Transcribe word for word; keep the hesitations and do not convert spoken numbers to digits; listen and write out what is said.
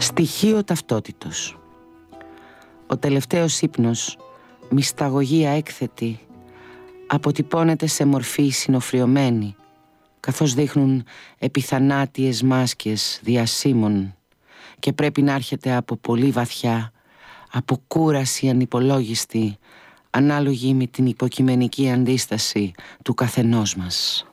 Στοιχείο ταυτότητος. Ο τελευταίος ύπνος, μυσταγωγία έκθετη, αποτυπώνεται σε μορφή συνοφριωμένη, καθώς δείχνουν επιθανάτιες μάσκες διασύμων και πρέπει να έρχεται από πολύ βαθιά, από κούραση ανυπολόγιστη, ανάλογη με την υποκειμενική αντίσταση του καθενός μας.